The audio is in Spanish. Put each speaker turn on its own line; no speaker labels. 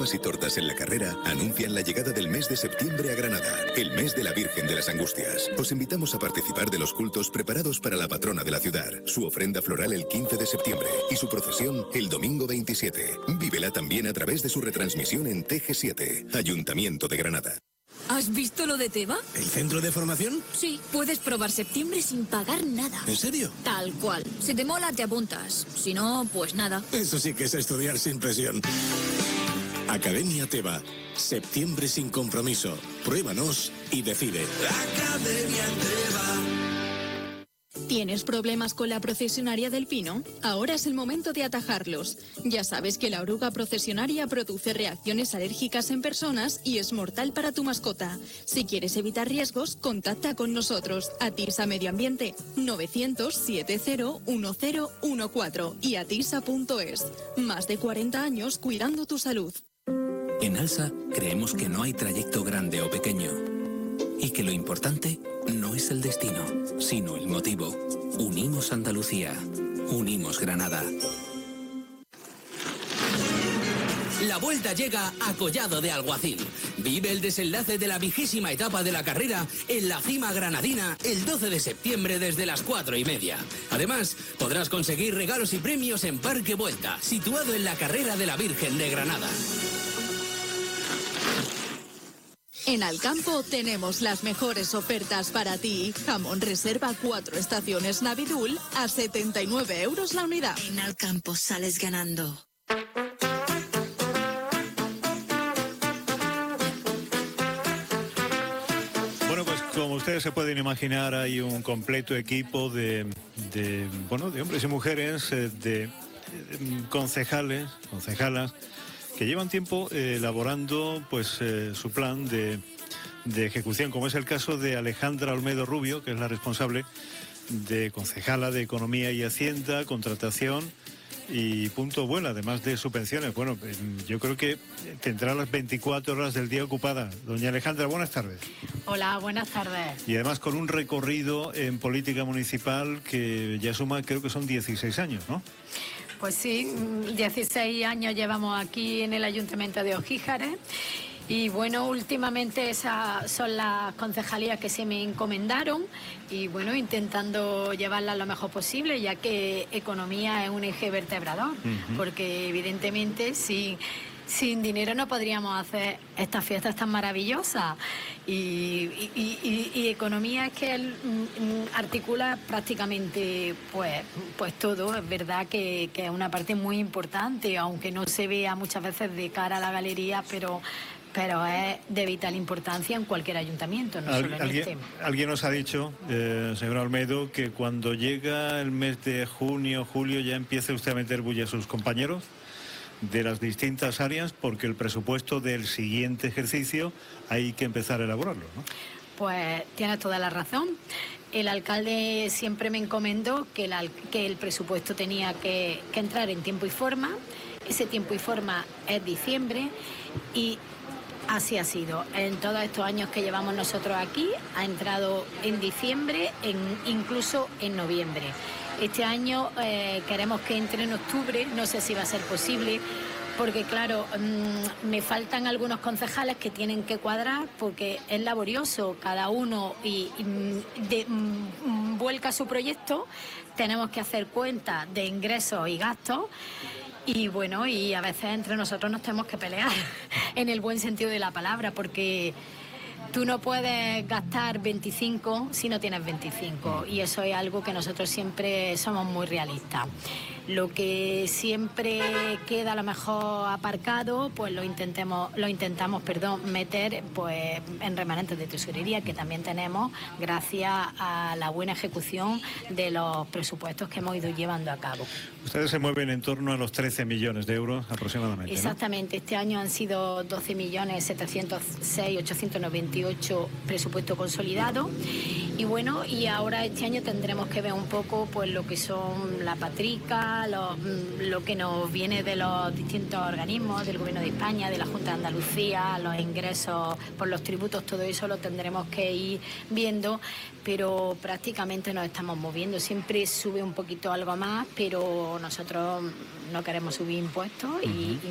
estrofa y tortas en la carrera anuncian la llegada del mes de septiembre a Granada, el mes de la Virgen de las Angustias. Os invitamos a participar de los cultos preparados para la patrona de la ciudad, su ofrenda floral el 15 de septiembre y su procesión el domingo 27. Vívela también a través de su retransmisión en TG7, Ayuntamiento de Granada.
¿Has visto lo de Teva?
¿El centro de formación?
Sí, puedes probar septiembre sin pagar nada.
¿En serio?
Tal cual. Si te mola, te apuntas. Si no, pues nada.
Eso sí que es estudiar sin presión. Academia Teva. Septiembre sin compromiso. Pruébanos y decide. Academia Teva.
¿Tienes problemas con la procesionaria del pino? Ahora es el momento de atajarlos. Ya sabes que la oruga procesionaria produce reacciones alérgicas en personas y es mortal para tu mascota. Si quieres evitar riesgos, contacta con nosotros. Atisa Medio Ambiente 900-70-1014 y atisa.es. Más de 40 años cuidando tu salud.
En ALSA creemos que no hay trayecto grande o pequeño y que lo importante no es el destino, sino el motivo. Unimos Andalucía, unimos Granada.
La vuelta llega a Collado de Alguacil. Vive el desenlace de la 20ª etapa de la carrera en la cima granadina el 12 de septiembre desde las 4:30. Además, podrás conseguir regalos y premios en Parque Vuelta, situado en la carrera de la Virgen de Granada.
En Alcampo tenemos las mejores ofertas para ti. Jamón reserva 4 estaciones Navidul a 79 € la unidad.
En Alcampo sales ganando.
Bueno, pues como ustedes se pueden imaginar, hay un completo equipo de hombres y mujeres, de concejalas, que llevan tiempo elaborando su plan de ejecución, como es el caso de Alejandra Olmedo Rubio, que es la responsable de concejala de Economía y Hacienda, Contratación y Punto Bueno, además de subvenciones. Bueno, yo creo que tendrá las 24 horas del día ocupada. Doña Alejandra, buenas tardes.
Hola, buenas tardes.
Y además con un recorrido en política municipal que ya suma, creo que son 16 años, ¿no?
Pues sí, 16 años llevamos aquí en el Ayuntamiento de Ojíjares y bueno, últimamente esas son las concejalías que se me encomendaron y bueno, intentando llevarlas lo mejor posible, ya que economía es un eje vertebrador, porque evidentemente sin dinero no podríamos hacer estas fiestas tan maravillosas y economía es que articula prácticamente pues todo. Es verdad que es una parte muy importante, aunque no se vea muchas veces de cara a la galería, pero es de vital importancia en cualquier ayuntamiento, no solo en este.
Alguien nos ha dicho, señora Olmedo, que cuando llega el mes de junio, julio, ya empieza usted a meter bulla a sus compañeros de las distintas áreas, porque el presupuesto del siguiente ejercicio hay que empezar a elaborarlo, ¿no?
Pues tienes toda la razón. El alcalde siempre me encomendó que el presupuesto tenía que entrar en tiempo y forma. Ese tiempo y forma es diciembre y así ha sido. En todos estos años que llevamos nosotros aquí, ha entrado en diciembre, incluso en noviembre. Este año queremos que entre en octubre, no sé si va a ser posible, porque claro, me faltan algunos concejales que tienen que cuadrar porque es laborioso, cada uno vuelca su proyecto, tenemos que hacer cuenta de ingresos y gastos. Y bueno, y a veces entre nosotros nos tenemos que pelear, en el buen sentido de la palabra, porque tú no puedes gastar 25 si no tienes 25, y eso es algo que nosotros siempre somos muy realistas. Lo que siempre queda a lo mejor aparcado, pues lo intentamos meter pues en remanentes de tesorería que también tenemos gracias a la buena ejecución de los presupuestos que hemos ido llevando a cabo.
Ustedes se mueven en torno a los 13 millones de euros aproximadamente,
exactamente, ¿no? Este año han sido 12.706.898 presupuesto consolidado y bueno, y ahora este año tendremos que ver un poco pues lo que son la patrica, lo que nos viene de los distintos organismos, del Gobierno de España, de la Junta de Andalucía, los ingresos por los tributos, todo eso lo tendremos que ir viendo, pero prácticamente nos estamos moviendo. Siempre sube un poquito algo más, pero nosotros no queremos subir impuestos y